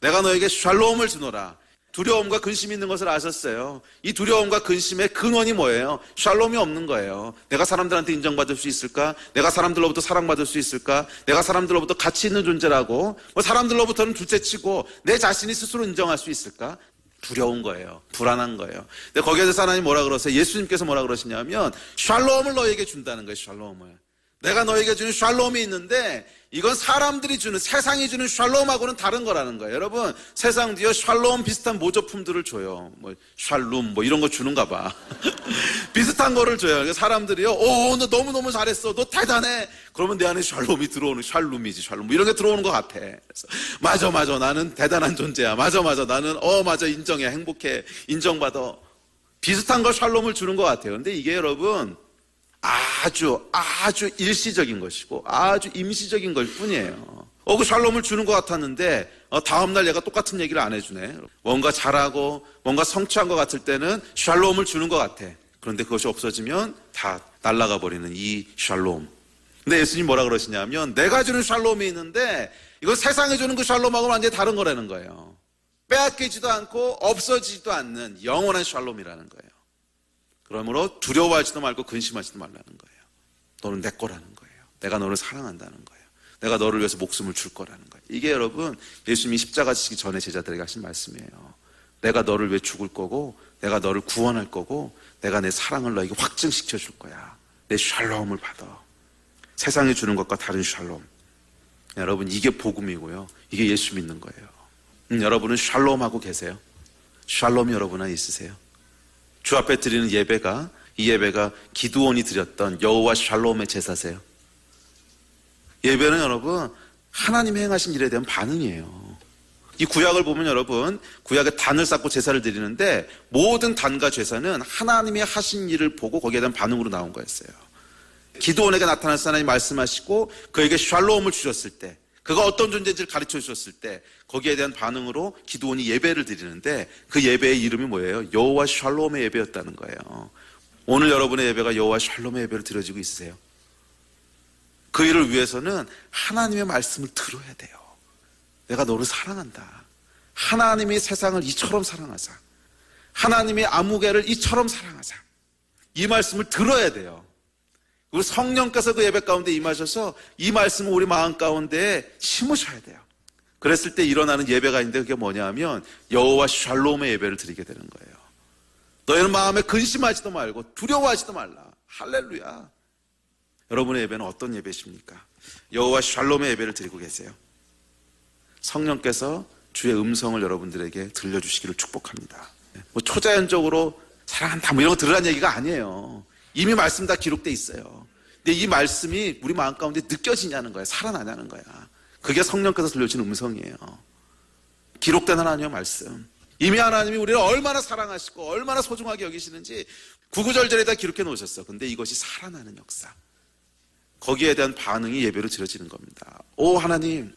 내가 너에게 샬롬을 주노라. 두려움과 근심이 있는 것을 아셨어요. 이 두려움과 근심의 근원이 뭐예요? 샬롬이 없는 거예요. 내가 사람들한테 인정받을 수 있을까? 내가 사람들로부터 사랑받을 수 있을까? 내가 사람들로부터 가치 있는 존재라고, 사람들로부터는 둘째치고 내 자신이 스스로 인정할 수 있을까? 두려운 거예요. 불안한 거예요. 근데 거기에 대해서 하나님 뭐라 그러세요? 예수님께서 뭐라 그러시냐면 샬롬을 너에게 준다는 거예요. 샬롬을. 내가 너에게 주는 샬롬이 있는데 이건 사람들이 주는, 세상이 주는 샬롬하고는 다른 거라는 거예요. 여러분, 세상도요 샬롬 비슷한 모조품들을 줘요. 샬룸 이런 거 주는가 봐. 비슷한 거를 줘요. 사람들이요, 너 너무너무 잘했어, 너 대단해. 그러면 내 안에 샬롬이 들어오는, 샬룸이지, 샬룸 이런 게 들어오는 것 같아. 그래서 맞아 나는 대단한 존재야. 맞아 나는 맞아, 인정해, 행복해, 인정받아. 비슷한 걸 샬롬을 주는 것 같아요. 근데 이게 여러분 아주 일시적인 것이고 아주 임시적인 걸 뿐이에요. 그 샬롬을 주는 것 같았는데 다음날 얘가 똑같은 얘기를 안 해주네. 뭔가 잘하고 뭔가 성취한 것 같을 때는 샬롬을 주는 것 같아. 그런데 그것이 없어지면 다 날아가 버리는 이 샬롬. 근데 예수님 뭐라 그러시냐면 내가 주는 샬롬이 있는데 이건 세상에 주는 그 샬롬하고는 완전히 다른 거라는 거예요. 빼앗기지도 않고 없어지지도 않는 영원한 샬롬이라는 거예요. 그러므로 두려워하지도 말고 근심하지도 말라는 거예요. 너는 내 거라는 거예요. 내가 너를 사랑한다는 거예요. 내가 너를 위해서 목숨을 줄 거라는 거예요. 이게 여러분 예수님이 십자가 지시기 전에 제자들에게 하신 말씀이에요. 내가 너를 위해 죽을 거고 내가 너를 구원할 거고 내가 내 사랑을 너에게 확증시켜 줄 거야. 내 샬롬을 받아. 세상이 주는 것과 다른 샬롬. 여러분 이게 복음이고요. 이게 예수 믿는 거예요. 여러분은 샬롬하고 계세요? 샬롬이 여러분 안에 있으세요? 주 앞에 드리는 예배가, 이 예배가 기드온이 드렸던 여호와 샬롬의 제사세요. 예배는 여러분 하나님이 행하신 일에 대한 반응이에요. 이 구약을 보면 여러분 구약에 단을 쌓고 제사를 드리는데 모든 단과 제사는 하나님이 하신 일을 보고 거기에 대한 반응으로 나온 거였어요. 기드온에게 나타나서 하나님 말씀하시고 그에게 샬롬을 주셨을 때, 그가 어떤 존재인지를 가르쳐 주셨을 때 거기에 대한 반응으로 기드온이 예배를 드리는데 그 예배의 이름이 뭐예요? 여호와 샬롬의 예배였다는 거예요. 오늘 여러분의 예배가 여호와 샬롬의 예배로 드려지고 있으세요? 그 일을 위해서는 하나님의 말씀을 들어야 돼요. 내가 너를 사랑한다. 하나님이 세상을 이처럼 사랑하사, 하나님의 아무개를 이처럼 사랑하사, 이 말씀을 들어야 돼요. 그리고 성령께서 그 예배 가운데 임하셔서 이 말씀을 우리 마음 가운데 심으셔야 돼요. 그랬을 때 일어나는 예배가 있는데 그게 뭐냐 하면 여호와 샬롬의 예배를 드리게 되는 거예요. 너희는 마음에 근심하지도 말고 두려워하지도 말라. 할렐루야. 여러분의 예배는 어떤 예배십니까? 여호와 샬롬의 예배를 드리고 계세요. 성령께서 주의 음성을 여러분들에게 들려주시기를 축복합니다. 초자연적으로 사랑한다 이런 거 들으라는 얘기가 아니에요. 이미 말씀 다 기록돼 있어요. 근데 이 말씀이 우리 마음 가운데 느껴지냐는 거예요. 살아나냐는 거야. 그게 성령께서 들려주는 음성이에요. 기록된 하나님의 말씀. 이미 하나님이 우리를 얼마나 사랑하시고 얼마나 소중하게 여기시는지 구구절절에다 기록해 놓으셨어. 근데 이것이 살아나는 역사. 거기에 대한 반응이 예배로 드려지는 겁니다. 오 하나님,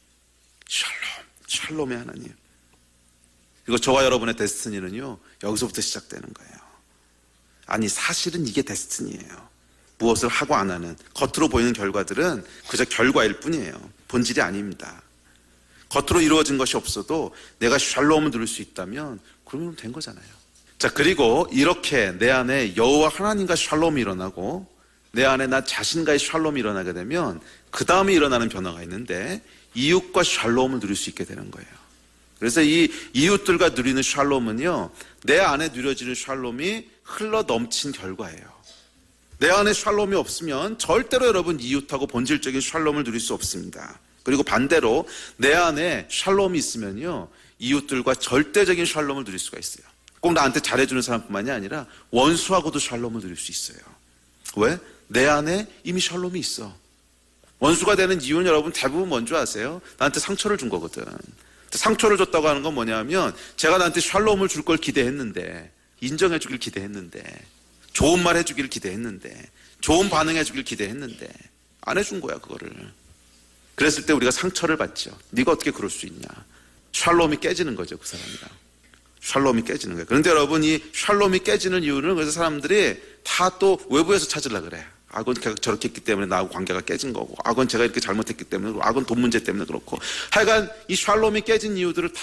샬롬, 샬롬의 하나님. 그리고 저와 여러분의 데스티니는요 여기서부터 시작되는 거예요. 아니 사실은 이게 데스티니예요. 무엇을 하고 안 하는 겉으로 보이는 결과들은 그저 결과일 뿐이에요. 본질이 아닙니다. 겉으로 이루어진 것이 없어도 내가 샬롬을 누릴 수 있다면 그러면 된 거잖아요. 자, 그리고 이렇게 내 안에 여호와 하나님과 샬롬이 일어나고 내 안에 나 자신과의 샬롬이 일어나게 되면 그 다음에 일어나는 변화가 있는데 이웃과 샬롬을 누릴 수 있게 되는 거예요. 그래서 이 이웃들과 누리는 샬롬은요 내 안에 누려지는 샬롬이 흘러 넘친 결과예요. 내 안에 샬롬이 없으면 절대로 여러분 이웃하고 본질적인 샬롬을 누릴 수 없습니다. 그리고 반대로 내 안에 샬롬이 있으면요 이웃들과 절대적인 샬롬을 누릴 수가 있어요. 꼭 나한테 잘해주는 사람뿐만이 아니라 원수하고도 샬롬을 누릴 수 있어요. 왜? 내 안에 이미 샬롬이 있어. 원수가 되는 이유는 여러분 대부분 뭔지 아세요? 나한테 상처를 준 거거든. 상처를 줬다고 하는 건 뭐냐면 제가 나한테 샬롬을 줄 걸 기대했는데, 인정해 주길 기대했는데, 좋은 말 해주길 기대했는데, 좋은 반응해 주길 기대했는데 안 해준 거야 그거를. 그랬을 때 우리가 상처를 받죠. 네가 어떻게 그럴 수 있냐. 샬롬이 깨지는 거죠 그 사람이랑. 샬롬이 깨지는 거예요. 그런데 여러분 이 샬롬이 깨지는 이유는 그래서 사람들이 다 또 외부에서 찾으려고 그래. 그건 저렇게 했기 때문에 나하고 관계가 깨진 거고, 그건 제가 이렇게 잘못했기 때문에, 그건 돈 문제 때문에 그렇고, 하여간 이 샬롬이 깨진 이유들을